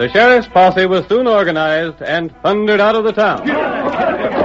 The sheriff's posse was soon organized and thundered out of the town.